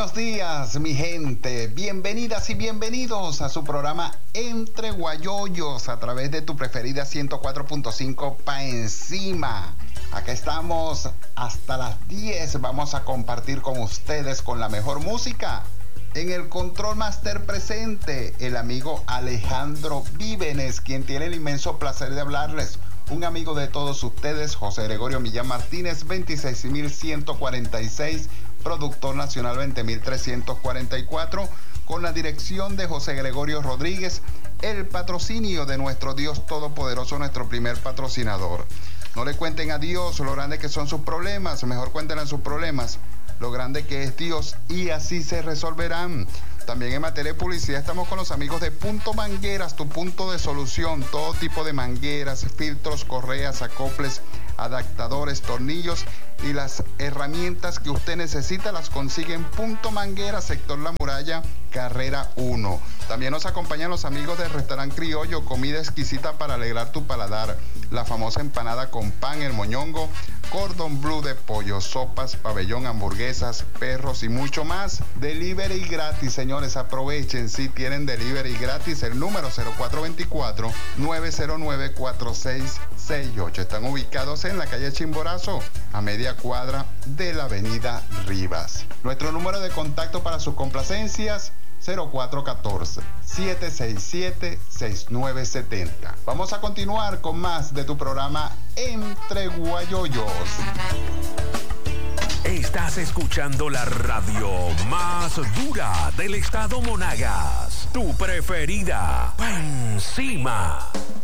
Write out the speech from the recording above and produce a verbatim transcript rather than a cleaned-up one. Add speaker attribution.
Speaker 1: Buenos días, mi gente. Bienvenidas y bienvenidos a su programa Entre Guayoyos a través de tu preferida ciento cuatro punto cinco Pa' Encima. Acá estamos hasta las diez. Vamos a compartir con ustedes con la mejor música. En el Control Master presente, el amigo Alejandro Vívenes, quien tiene el inmenso placer de hablarles. Un amigo de todos ustedes, José Gregorio Millán Martínez, veintiséis mil ciento cuarenta y seis, productor nacional veinte mil trescientos cuarenta y cuatro, con la dirección de José Gregorio Rodríguez, el patrocinio de nuestro Dios Todopoderoso, nuestro primer patrocinador. No le cuenten a Dios lo grande que son sus problemas, mejor cuéntenle sus problemas lo grande que es Dios, y así se resolverán. También en materia de publicidad estamos con los amigos de Punto Mangueras, tu punto de solución, todo tipo de mangueras, filtros, correas, acoples, adaptadores, tornillos y las herramientas que usted necesita las consigue en Punto Mangueras, sector La Muralla, carrera uno. También nos acompañan los amigos del Restaurante Criollo, comida exquisita para alegrar tu paladar. La famosa empanada con pan, el moñongo, cordon bleu de pollo, sopas, pabellón, hamburguesas, perros y mucho más. Delivery gratis, señores, aprovechen. Si tienen delivery gratis, el número cero cuatro dos cuatro, nueve cero nueve, cuatro seis seis ocho. Están ubicados en la calle Chimborazo, a media cuadra de la avenida Rivas. Nuestro número de contacto para sus complacencias, cero cuatro uno cuatro, siete seis siete, seis nueve siete cero. Vamos a continuar con más de tu programa Entre Guayoyos.
Speaker 2: Estás escuchando la radio más dura del estado Monagas. Tu preferida, Pa' Encima.